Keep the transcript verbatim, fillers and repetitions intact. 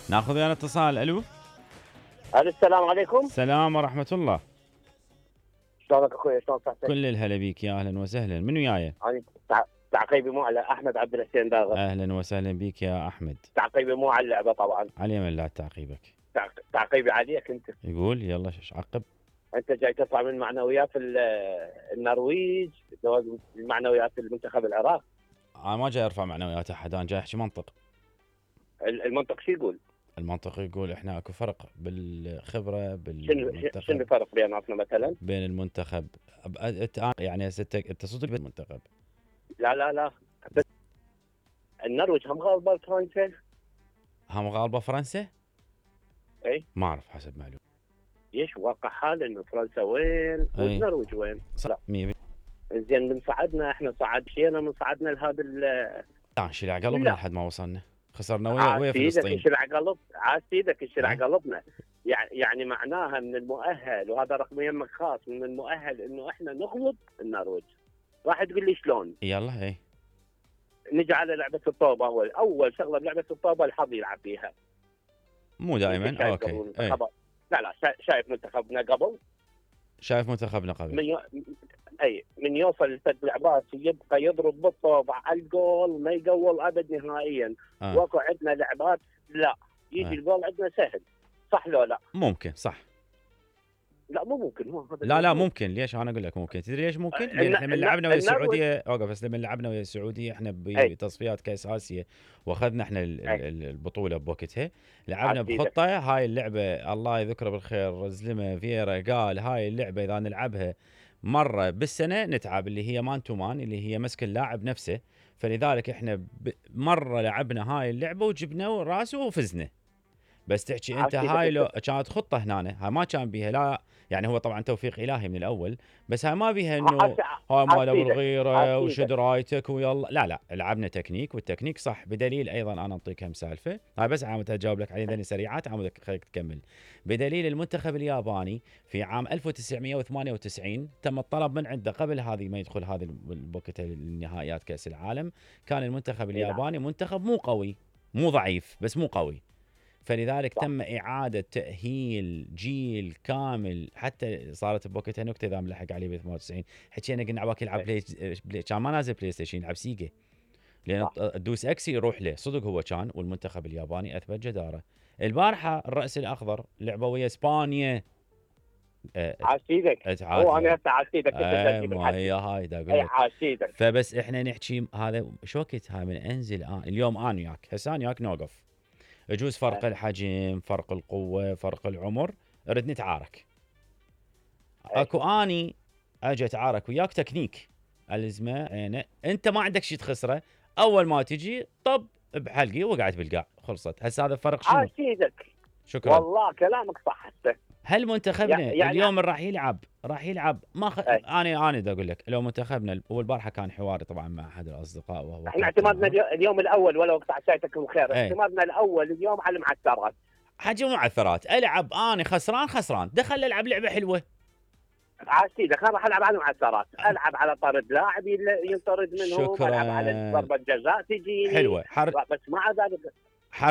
ناخذ ويانا اتصال. الو. الو السلام عليكم. السلام ورحمة الله. شلونك اخوي؟ شلون صحتك؟ كل الهلا بيك، يا اهلا وسهلا. من وياي؟ انا تع- تعقيبي مو على احمد عبد الحسين داغر. اهلا وسهلا بيك يا احمد. تعقيبي مو على اللعبه طبعا. علي من لا تعقيبك. تعق- تعقيبي عليك انت. يقول يلا شش عقب. انت جاي تطلع من معنويات ال- النرويج، جواز المعنويات المنتخب العراق. انا ما جاي ارفع معنويات احد، انا جاي احكي منطق. ال- المنطق شو يقول؟ المنطق يقول احنا اكو فرق بالخبره شنو بالمنتخب. شنو الفرق بيناتنا مثلا؟ بين المنتخب أب- أنت يعني ستك انت صدق بالمنتخب. لا لا لا بس النرويج هم غالبه فرنسا. هم غالبه فرنسا؟ اي ما اعرف حسب معلومه. ليش واقع حال انه فرنسا وين أي. والنرويج وين؟ لا مية بالمية. زين من صعدنا احنا صعد شينا من صعدنا لهذا ال- لا شيل قلبنا لا. لحد ما وصلنا. خسرنا ويا ويا عاد فلسطين. يشرع قلب عاد ايدك يشرع أه. قلبنا. يعني يعني معناها من المؤهل، وهذا رقم يمك خاص، من المؤهل انه احنا نغلب النرويج. راح تقول لي شلون؟ يلا اي. نجي على لعبه الطوبه، اول اول شغله بلعبه الطوبه الحظ يلعب فيها. مو دائما. شايف اوكي قبل اي. منتخب- لا لا شا- شايف منتخبنا قبل شايف منتخبنا قبل. من يو... اي من يوصل لثلاث لعبات يبقى يضرب بالطوبه على الجول، ما يقول ابد نهائيا. آه. واكو عندنا لعبات لا يجي آه. الجول عندنا سهل، صح لو لا؟ ممكن صح. لا مو ممكن هو هذا لا لا الموضوع. ممكن. ليش انا اقول لك ممكن؟ تدري ليش ممكن؟ الن- لان احنا من الن- لعبنا ويا النرويج- السعوديه اوقف بس لما لعبنا ويا السعوديه احنا أي. بتصفيات كاس اسيا واخذنا احنا ال- ال- أي. ال- البطوله بوقتها. لعبنا عاد بخطه هاي اللعبه الله يذكره بالخير زلمه فييرا قال هاي اللعبه اذا نلعبها مره بالسنه نتعب، اللي هي مان تو مان اللي هي مسك اللاعب نفسه. فلذلك احنا ب- مره لعبنا هاي اللعبه وجبنا راسه وفزنا. بس تحكي انت عاد هاي كذا لو كانت خطه هنا، هاي ما كان بيها لا يعني هو طبعا توفيق الهي من الاول، بس هاي ما بيها انه عاد- هاي مال ابو عاد الغيره عاد وشد رايتك ويلا. لا لا لعبنا تكنيك، والتكنيك صح. بدليل ايضا انا اعطيك هم سالفه هاي بس عم اجاوب لك عليه ذني سريعات عم خليك تكمل. بدليل المنتخب الياباني في عام ألف وتسعمئة وثمانية وتسعين تم الطلب من عنده قبل هذه ما يدخل هذه الوقت النهائيات كاس العالم. كان المنتخب الياباني منتخب مو قوي مو ضعيف بس مو قوي، فلذلك صح. تم إعادة تأهيل جيل كامل. حتى صارت بوقتها نكتة إذا ملحق عليه ب ثمانية وتسعين حكينا قلنا عباك يلعب بلاي, بلاي كان ما نازل بلاي ستيشن يلعب سيجا، لأن صح. تدوس اكسي يروح له صدق هو كان. والمنتخب الياباني أثبت جدارة. البارحة الرأس الأخضر لعبوا ويا إسبانيا. أه عاشيدك هو انا هسه عاشيدك أه ما هي هاي دا اي أقول لك. عاشيدك. فبس احنا نحكي هذا شو وقت هاي من انزل آه. اليوم انا وياك هسه انا وياك نوقف، يجوز فرق أه. الحجم فرق القوة فرق العمر نريد نتعارك. أي. اكو اني اجي اتعارك وياك تكنيك الزمه انا انت ما عندك شيء تخسره، اول ما تجي طب بحلقي وقعت بالقاع خلصت. هسه هذا الفرق شنو؟ عاشيدك شكرا. والله كلامك صح هسه. هل منتخبنا يعني- اليوم راح يلعب راح يلعب ما خ... أي. انا انا دا اقول لك لو منتخبنا والبارحه كان حواري طبعا مع احد الاصدقاء وهو احنا كابتن اعتمادنا معه. اليو- اليوم الاول ولا وقت عشايتك بخير، أي. اعتمادنا الاول اليوم على المعسكرات. حاجه معثرات العب انا خسران خسران دخل العب لعبه حلوه. عاشيدك انا راح العب على المعسكرات، العب على طرد لاعب يل- ينطرد منهم، شكراً. العب على ضربه جزاء تجيني حلوه حر... بس مع ذلك